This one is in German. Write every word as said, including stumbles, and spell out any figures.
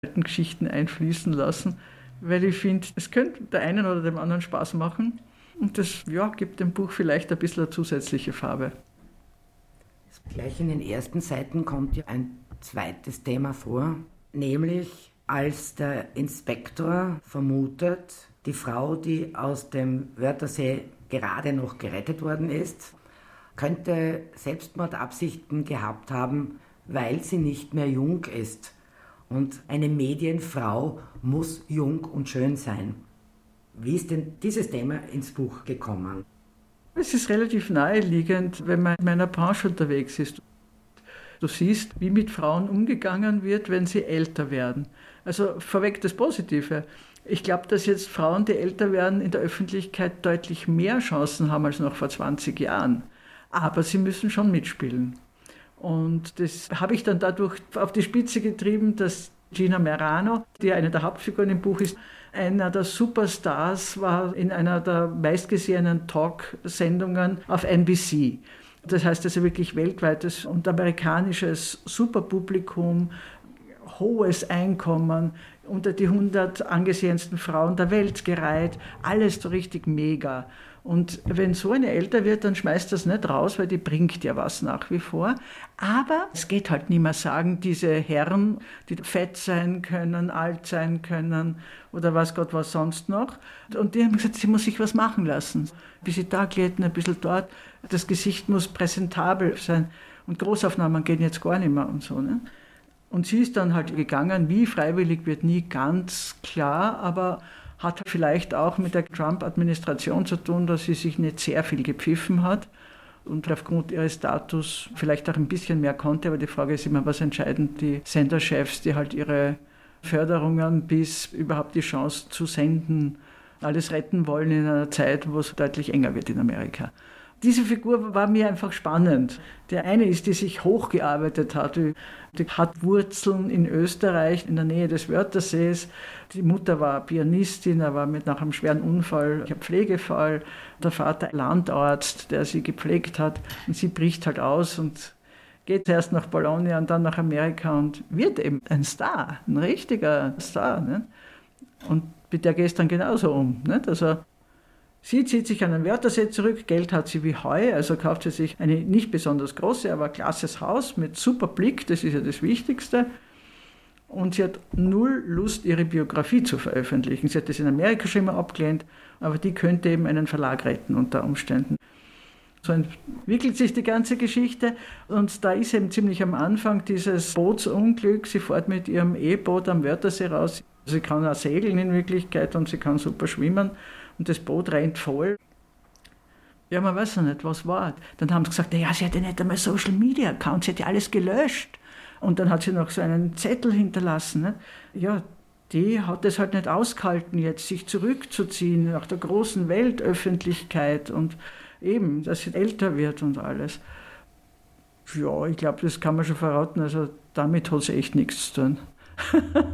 alten Geschichten einfließen lassen, weil ich finde, es könnte der einen oder dem anderen Spaß machen und das ja, gibt dem Buch vielleicht ein bisschen eine zusätzliche Farbe. Gleich in den ersten Seiten kommt ja ein zweites Thema vor, nämlich als der Inspektor vermutet, die Frau, die aus dem Wörthersee gerade noch gerettet worden ist, könnte Selbstmordabsichten gehabt haben, weil sie nicht mehr jung ist. Und eine Medienfrau muss jung und schön sein. Wie ist denn dieses Thema ins Buch gekommen? Es ist relativ naheliegend, wenn man in meiner Branche unterwegs ist. Du siehst, wie mit Frauen umgegangen wird, wenn sie älter werden. Also vorweg das Positive. Ich glaube, dass jetzt Frauen, die älter werden, in der Öffentlichkeit deutlich mehr Chancen haben als noch vor zwanzig Jahren. Aber sie müssen schon mitspielen. Und das habe ich dann dadurch auf die Spitze getrieben, dass Gina Merano, die eine der Hauptfiguren im Buch ist, einer der Superstars war in einer der meistgesehenen Talksendungen auf N B C. Das heißt also wirklich weltweites und amerikanisches Superpublikum, hohes Einkommen, unter die hundert angesehensten Frauen der Welt gereiht, alles so richtig mega. Und wenn so eine älter wird, dann schmeißt das nicht raus, weil die bringt ja was nach wie vor. Aber es geht halt nicht mehr sagen, diese Herren, die fett sein können, alt sein können oder was Gott was sonst noch. Und die haben gesagt, sie muss sich was machen lassen. Ein bisschen da glätten, ein bisschen dort. Das Gesicht muss präsentabel sein. Und Großaufnahmen gehen jetzt gar nicht mehr und so. Ne? Und sie ist dann halt gegangen, wie freiwillig wird nie ganz klar, aber hat vielleicht auch mit der Trump-Administration zu tun, dass sie sich nicht sehr viel gepfiffen hat und aufgrund ihres Status vielleicht auch ein bisschen mehr konnte. Aber die Frage ist immer, was entscheiden die Senderchefs, die halt ihre Förderungen bis überhaupt die Chance zu senden, alles retten wollen in einer Zeit, wo es deutlich enger wird in Amerika. Diese Figur war mir einfach spannend. Der eine ist, die sich hochgearbeitet hat, die, die hat Wurzeln in Österreich, in der Nähe des Wörthersees. Die Mutter war Pianistin, er war mit nach einem schweren Unfall, ein Pflegefall. Der Vater Landarzt, der sie gepflegt hat. Und sie bricht halt aus und geht erst nach Bologna und dann nach Amerika und wird eben ein Star, ein richtiger Star. Ne? Und mit der geht es dann genauso um. Nicht? Also, sie zieht sich an den Wörthersee zurück, Geld hat sie wie Heu, also kauft sie sich eine nicht besonders große, aber klasses Haus mit super Blick, das ist ja das Wichtigste. Und sie hat null Lust, ihre Biografie zu veröffentlichen. Sie hat das in Amerika schon immer abgelehnt, aber die könnte eben einen Verlag retten unter Umständen. So entwickelt sich die ganze Geschichte und da ist eben ziemlich am Anfang dieses Bootsunglück. Sie fährt mit ihrem E-Boot am Wörthersee raus. Sie kann auch segeln in Wirklichkeit und sie kann super schwimmen. Und das Boot rennt voll. Ja, man weiß ja nicht, was war. Dann haben sie gesagt, ja, sie hat ja nicht einmal Social Media Account, sie hat ja alles gelöscht. Und dann hat sie noch so einen Zettel hinterlassen. Ne? Ja, die hat es halt nicht ausgehalten, jetzt sich zurückzuziehen nach der großen Weltöffentlichkeit und eben, dass sie älter wird und alles. Ja, ich glaube, das kann man schon verraten. Also damit hat sie echt nichts zu tun.